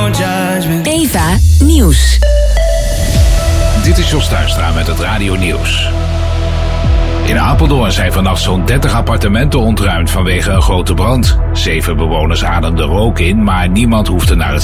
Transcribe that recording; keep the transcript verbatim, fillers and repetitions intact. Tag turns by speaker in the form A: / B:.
A: Eva Nieuws.
B: Dit is Jos Tuistra met het Radio Nieuws. In Apeldoorn zijn vannacht zo'n dertig appartementen ontruimd vanwege een grote brand. Zeven bewoners ademden rook in, maar niemand hoefde naar het